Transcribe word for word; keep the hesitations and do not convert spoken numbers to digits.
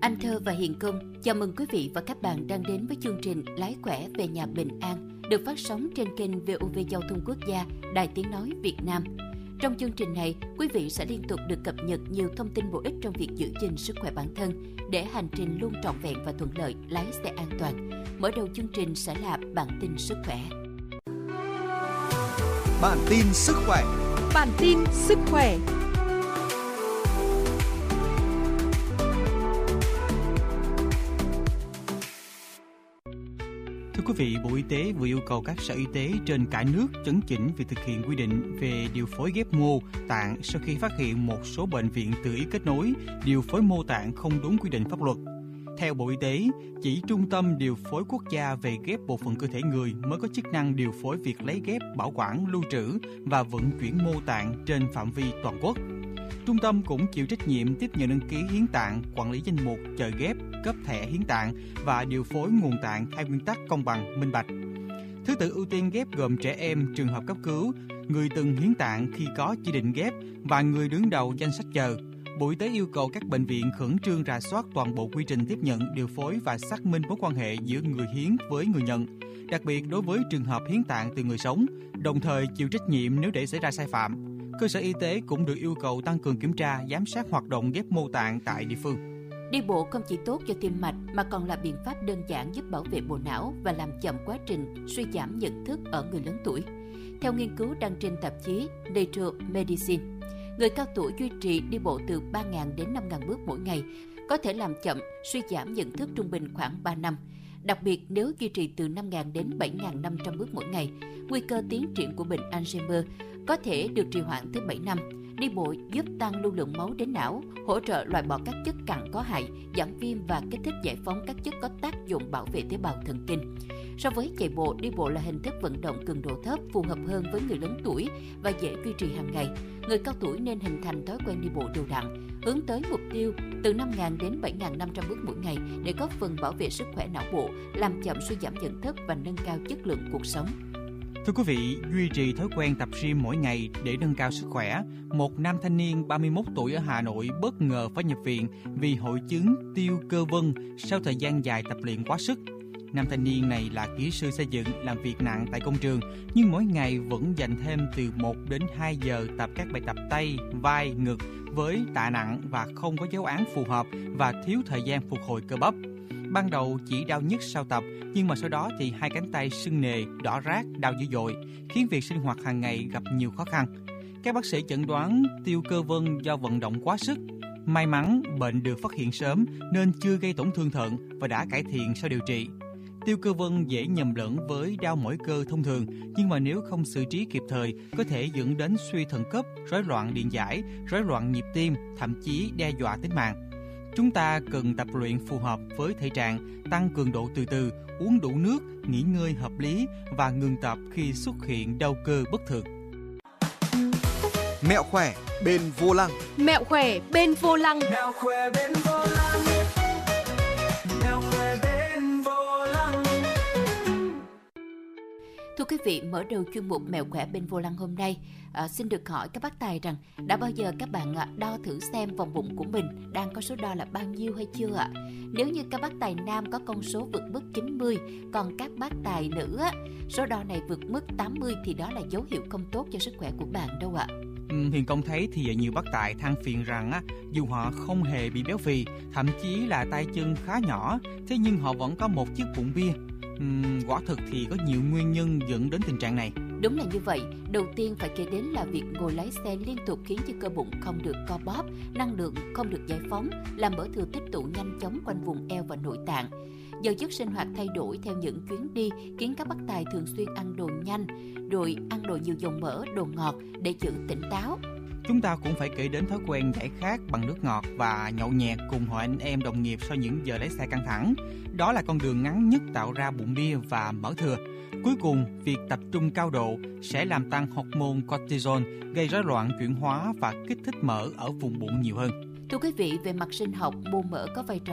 Anh Thơ và Hiền Công chào mừng quý vị và các bạn đang đến với chương trình Lái khỏe về nhà bình an được phát sóng trên kênh vê o vê Giao thông Quốc gia, Đài Tiếng nói Việt Nam. Trong chương trình này, quý vị sẽ liên tục được cập nhật nhiều thông tin bổ ích trong việc giữ gìn sức khỏe bản thân để hành trình luôn trọn vẹn và thuận lợi, lái xe an toàn. Mở đầu chương trình sẽ là bản tin sức khỏe. Bản tin sức khỏe. Bản tin sức khỏe. Thưa quý vị, Bộ Y tế vừa yêu cầu các sở y tế trên cả nước chấn chỉnh việc thực hiện quy định về điều phối ghép mô tạng sau khi phát hiện một số bệnh viện tự ý kết nối điều phối mô tạng không đúng quy định pháp luật. Theo Bộ Y tế, chỉ Trung tâm Điều phối Quốc gia về ghép bộ phận cơ thể người mới có chức năng điều phối việc lấy ghép, bảo quản, lưu trữ và vận chuyển mô tạng trên phạm vi toàn quốc. Trung tâm cũng chịu trách nhiệm tiếp nhận đăng ký hiến tạng, quản lý danh mục, chờ ghép, cấp thẻ hiến tạng và điều phối nguồn tạng theo nguyên tắc công bằng, minh bạch. Thứ tự ưu tiên ghép gồm trẻ em, trường hợp cấp cứu, người từng hiến tạng khi có chỉ định ghép và người đứng đầu danh sách chờ. Bộ Y tế yêu cầu các bệnh viện khẩn trương rà soát toàn bộ quy trình tiếp nhận, điều phối và xác minh mối quan hệ giữa người hiến với người nhận, đặc biệt đối với trường hợp hiến tạng từ người sống, đồng thời chịu trách nhiệm nếu để xảy ra sai phạm. Cơ sở y tế cũng được yêu cầu tăng cường kiểm tra, giám sát hoạt động ghép mô tạng tại địa phương. Đi bộ không chỉ tốt cho tim mạch mà còn là biện pháp đơn giản giúp bảo vệ bộ não và làm chậm quá trình suy giảm nhận thức ở người lớn tuổi. Theo nghiên cứu đăng trên tạp chí Nature Medicine, người cao tuổi duy trì đi bộ từ ba nghìn đến năm nghìn bước mỗi ngày có thể làm chậm suy giảm nhận thức trung bình khoảng ba năm. Đặc biệt nếu duy trì từ năm nghìn đến bảy nghìn năm trăm bước mỗi ngày, nguy cơ tiến triển của bệnh Alzheimer có thể được trì hoãn tới bảy năm. Đi bộ giúp tăng lưu lượng máu đến não, hỗ trợ loại bỏ các chất cặn có hại, giảm viêm và kích thích giải phóng các chất có tác dụng bảo vệ tế bào thần kinh. So với chạy bộ, đi bộ là hình thức vận động cường độ thấp phù hợp hơn với người lớn tuổi và dễ duy trì hàng ngày. Người cao tuổi nên hình thành thói quen đi bộ đều đặn, hướng tới mục tiêu từ năm nghìn đến bảy nghìn năm trăm bước mỗi ngày để góp phần bảo vệ sức khỏe não bộ, làm chậm suy giảm nhận thức và nâng cao chất lượng cuộc sống. Thưa quý vị, duy trì thói quen tập gym mỗi ngày để nâng cao sức khỏe. Một nam thanh niên ba mươi mốt tuổi ở Hà Nội bất ngờ phải nhập viện vì hội chứng tiêu cơ vân sau thời gian dài tập luyện quá sức. Nam thanh niên này là kỹ sư xây dựng, làm việc nặng tại công trường, nhưng mỗi ngày vẫn dành thêm từ một đến hai giờ tập các bài tập tay, vai, ngực với tạ nặng và không có giáo án phù hợp và thiếu thời gian phục hồi cơ bắp. Ban đầu chỉ đau nhức sau tập, nhưng mà sau đó thì hai cánh tay sưng nề, đỏ rát, đau dữ dội, khiến việc sinh hoạt hàng ngày gặp nhiều khó khăn. Các bác sĩ chẩn đoán tiêu cơ vân do vận động quá sức. May mắn bệnh được phát hiện sớm nên chưa gây tổn thương thận và đã cải thiện sau điều trị. Tiêu cơ vân dễ nhầm lẫn với đau mỏi cơ thông thường, nhưng mà nếu không xử trí kịp thời có thể dẫn đến suy thận cấp, rối loạn điện giải, rối loạn nhịp tim, thậm chí đe dọa tính mạng. Chúng ta cần tập luyện phù hợp với thể trạng, tăng cường độ từ từ, uống đủ nước, nghỉ ngơi hợp lý và ngừng tập khi xuất hiện đau cơ bất thường. Mẹo khỏe bên vô lăng. Mẹo khỏe bên vô lăng. Mẹo khỏe bên vô lăng. Mẹo khỏe bên vô lăng. Thưa quý vị, mở đầu chuyên mục Mẹo khỏe bên vô lăng hôm nay, à, xin được hỏi các bác tài rằng đã bao giờ các bạn à, đo thử xem vòng bụng của mình đang có số đo là bao nhiêu hay chưa ạ? À? Nếu như các bác tài nam có con số vượt mức chín mươi, còn các bác tài nữ á, số đo này vượt mức tám mươi thì đó là dấu hiệu không tốt cho sức khỏe của bạn đâu ạ. À. Ừ, Hiền Công thấy thì nhiều bác tài than phiền rằng á, dù họ không hề bị béo phì, thậm chí là tay chân khá nhỏ, thế nhưng họ vẫn có một chiếc bụng bia. Uhm, quả thực thì có nhiều nguyên nhân dẫn đến tình trạng này. Đúng là như vậy. Đầu tiên phải kể đến là việc ngồi lái xe liên tục khiến cho cơ bụng không được co bóp, năng lượng không được giải phóng, làm mỡ thừa tích tụ nhanh chóng quanh vùng eo và nội tạng. Giờ giấc sinh hoạt thay đổi theo những chuyến đi khiến các bác tài thường xuyên ăn đồ nhanh, rồi ăn đồ nhiều dầu mỡ, đồ ngọt để giữ tỉnh táo. Chúng ta cũng phải kể đến thói quen giải khát bằng nước ngọt và nhậu nhẹt cùng hội anh em đồng nghiệp sau những giờ lái xe căng thẳng. Đó là con đường ngắn nhất tạo ra bụng bia và mỡ thừa. Cuối cùng, việc tập trung cao độ sẽ làm tăng hormone cortisol, gây rối loạn chuyển hóa và kích thích mỡ ở vùng bụng nhiều hơn. Thưa quý vị, về mặt sinh học, mô mỡ có vai trò